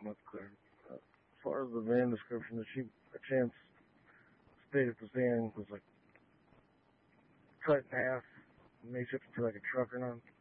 That's clear. As far as the van description, did she a chance state at the van was like cut in half, makes it to like a truck or not?